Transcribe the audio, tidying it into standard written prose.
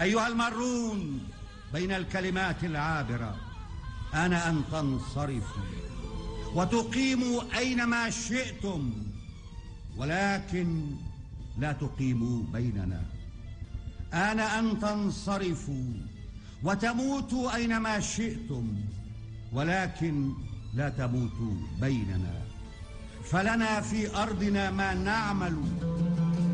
أيها المارون بين الكلمات العابرة، آن أن تنصرفوا وتقيموا أينما شئتم، ولكن لا تقيموا بيننا. آن أن تنصرفوا وتموتوا أينما شئتم، ولكن لا تموتوا بيننا، فلنا في أرضنا ما نعمل